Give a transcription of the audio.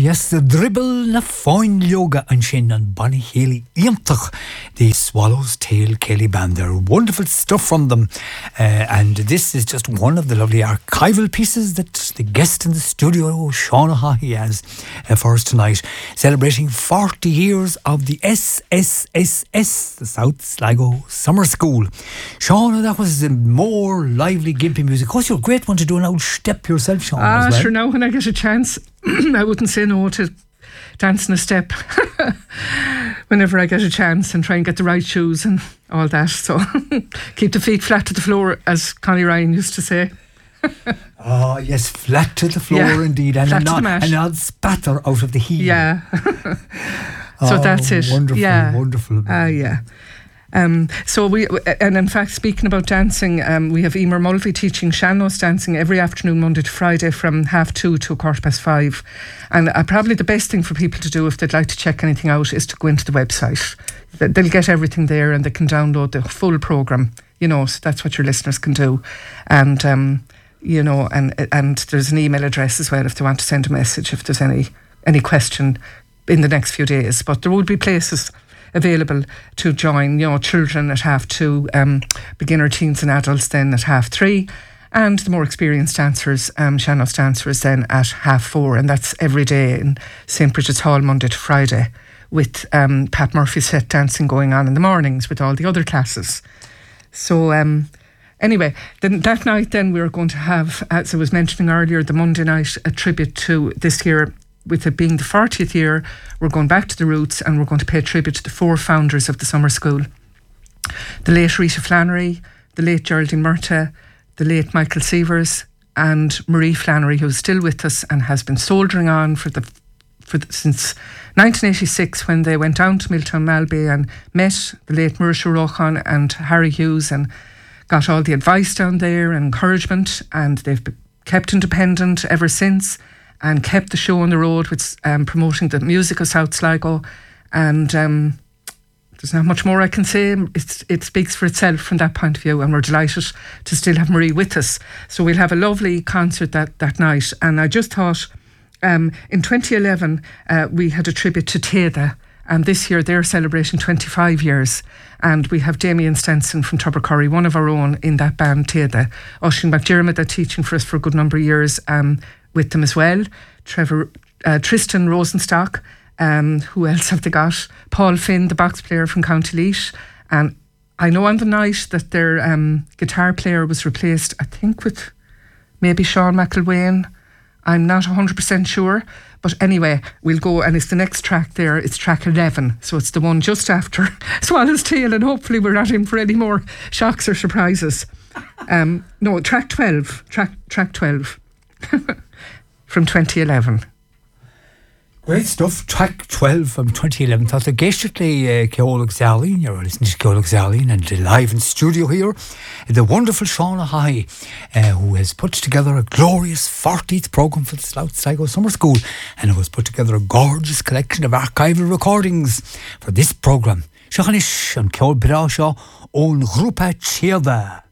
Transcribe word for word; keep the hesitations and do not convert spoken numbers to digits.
yes, the dribble na fine yoga and shin and Bonnie Haley Iamtach, the Swallow's Tail Kelly Band. They're wonderful stuff from them. Uh, and this is just one of the lovely archival pieces that the guest in the studio, Sean O'Hahy, has uh, for us tonight, celebrating forty years of the S S S S, the South Sligo Summer School. Sean, that was a more lively, gimpy music. Of course, you're a great one to do an old step yourself, Sean. Ah, as well. Sure, now when I get a chance, I wouldn't say no to dancing a step whenever I get a chance, and try and get the right shoes and all that. So keep the feet flat to the floor, as Connie Ryan used to say. Oh yes, flat to the floor, yeah, indeed, and a not, an odd spatter out of the heel. Yeah. So oh, that's it. Wonderful, yeah. wonderful. Ah, uh, yeah. Um, so we, and in fact, speaking about dancing, um, we have Emer Mulvey teaching Shannos dancing every afternoon, Monday to Friday, from half two to a quarter past five. And uh, probably the best thing for people to do if they'd like to check anything out is to go into the website. They'll get everything there, and they can download the full programme. You know, so that's what your listeners can do. And um, you know, and and there's an email address as well if they want to send a message if there's any any question in the next few days. But there will be places available to join, you know, children at half two, um, beginner teens and adults then at half three, and the more experienced dancers, um, Shannos dancers, then at half four, and that's every day in Saint Bridget's Hall, Monday to Friday, with um, Pat Murphy's set dancing going on in the mornings with all the other classes. So um, anyway, then that night then we were going to have, as I was mentioning earlier, the Monday night, a tribute to this year. With it being the fortieth year, we're going back to the roots, and we're going to pay tribute to the four founders of the summer school. The late Rita Flannery, the late Geraldine Murtagh, the late Michael Sievers, and Marie Flannery, who's still with us and has been soldiering on for the for the, since nineteen eighty-six, when they went down to Milltown Malbay and met the late Maurice Rohan and Harry Hughes and got all the advice down there and encouragement, and they've kept independent ever since, and kept the show on the road with um, promoting the music of South Sligo. And um, there's not much more I can say. It's, it speaks for itself from that point of view, and we're delighted to still have Marie with us. So we'll have a lovely concert that, that night. And I just thought, um, in twenty eleven, uh, we had a tribute to Taylor, and this year they're celebrating twenty-five years. And we have Damien Stenson from Tubbercurry, one of our own in that band, Taylor. Oisin McDermott, they're teaching for us for a good number of years, um, with them as well. Trevor, uh, Tristan Rosenstock, um, who else have they got? Paul Finn, the box player from County Laois. And I know on the night that their um, guitar player was replaced, I think with maybe Sean McElwain. I'm not one hundred percent sure. But anyway, we'll go, and it's the next track there. It's track eleven. So it's the one just after Swallow's Tail, and hopefully we're not in for any more shocks or surprises. Um, no, track twelve. Track, track twelve. From twenty eleven. Great stuff. Track twelve from twenty eleven. Tá geistritly Ceola Xalien. You're listening to Ceola Xalien, and live in studio here, the wonderful Sean O'Hahy, uh, who has put together a glorious fortieth programme for the South Sligo Summer School, and who has put together a gorgeous collection of archival recordings for this programme. Seachanish and Ceol Pirasha on Grúpa Tíoba.